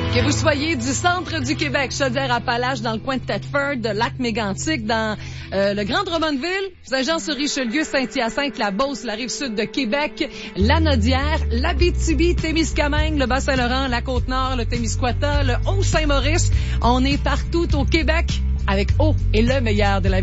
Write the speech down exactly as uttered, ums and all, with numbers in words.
Que vous soyez du centre du Québec, Chaudière-Appalaches, dans le coin de Thetford, de Lac-Mégantic, dans euh, le Grand Drummondville, Saint-Jean-sur-Richelieu, Saint-Hyacinthe, la Beauce, la Rive-Sud de Québec, la Nodière, l'Abitibi, Témiscamingue, le Bas-Saint-Laurent, la Côte-Nord, le Témiscouata, le Haut-Saint-Maurice. On est partout au Québec avec haut et le meilleur de la